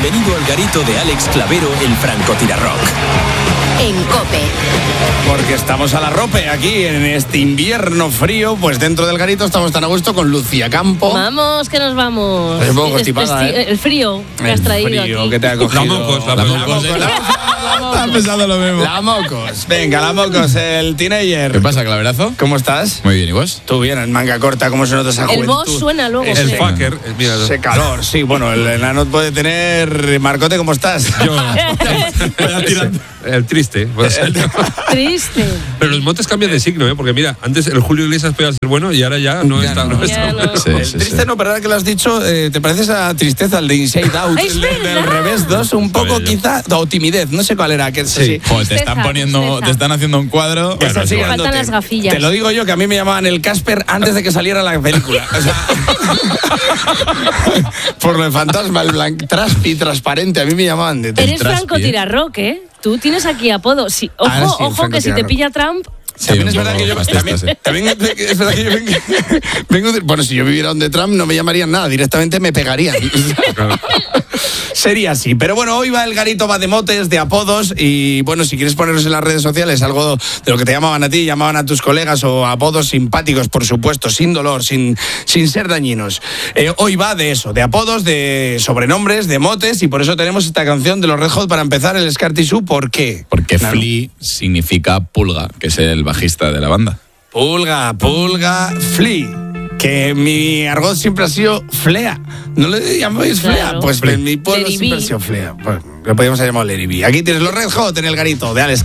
Bienvenido al garito de Alex Clavero, el francotirarrock. En COPE. Porque estamos a la rope aquí en este invierno frío, pues dentro del garito estamos tan a gusto con Lucía Campo. Vamos, que nos vamos. Es un poco constipada, El frío que has traído frío aquí. que te ha cogido. La mocos. Está pensando lo mismo. La mocos. Venga, la mocos, el teenager. ¿Qué pasa, Claverazo? ¿Cómo estás? Muy bien, ¿y vos? Tú bien, en manga corta, ¿cómo se nota esa El juventud? boss suena luego. Ese- El sí. fucker. Mira, Ese calor, sí. Bueno, el enano puede tener... Marcote, ¿cómo estás? yo voy a tirar el triste. Pues. Triste. Pero los motes cambian de signo, ¿eh? Porque mira, antes el Julio Iglesias podía ser bueno y ahora ya no está. No Ya está no. bueno. El triste no, pero ahora que lo has dicho, ¿te pareces a tristeza, el de Inside Out? ¡Es El del verdad! Revés 2, un poco Sabía yo. quizá, o timidez, no sé cuál era. Que sí. Joder, te están Tristeza, poniendo, tristeza. te están haciendo un cuadro. Que está Me siguiéndote. faltan las gafillas. Te lo digo yo, que a mí me llamaban el Casper antes de que saliera la película. O sea, por lo de fantasma, el traspi transparente, a mí me llamaban de Eres Traspi, francotirarrock, ¿eh? Tú tienes aquí apodo. Sí, Ahora ojo, sí, ojo, que si te francotirarrock. pilla Trump... También es un verdad poco que yo fascista, sí. también es verdad que yo vengo de, bueno, si yo viviera donde Trump no me llamarían nada, directamente me pegarían. Sería así. Pero bueno, hoy va el garito, va de motes, de apodos, y bueno, si quieres ponernos en las redes sociales algo de lo que te llamaban a ti, llamaban a tus colegas, o apodos simpáticos, por supuesto, sin dolor, sin ser dañinos. Hoy va de eso, de apodos, de sobrenombres, de motes, y por eso tenemos esta canción de los Red Hot para empezar, el Scar Tissue. ¿Por qué? Porque Claro. Flea significa pulga, que es el bajista de la banda. Pulga, Flea. Que mi argot siempre ha sido Flea. ¿No le llamáis Flea? Claro. Pues en mi pueblo Lady siempre ha B. sido Flea. Pues, lo podríamos haber llamado Lady B. Aquí tienes los Red Hot en el garito de Alex